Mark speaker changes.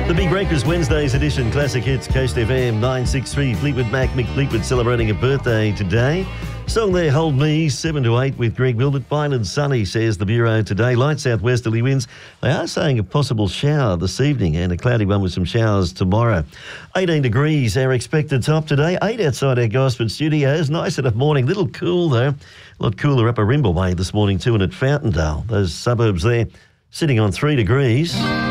Speaker 1: The Big Breakfast Wednesday's edition, Classic Hits, Coast FM 963. Fleetwood Mac, Mick Fleetwood celebrating a birthday today. Song there, Hold Me, 7 to 8 with Greg Wilbert. Fine and sunny, says the Bureau today. Light southwesterly winds. They are saying a possible shower this evening and a cloudy one with some showers tomorrow. 18 degrees, our expected top today. 8 outside our Gosford studios. Nice enough morning. Little cool though. A lot cooler up Arimba Way this morning too and at Fountaindale. Those suburbs there sitting on 3 degrees.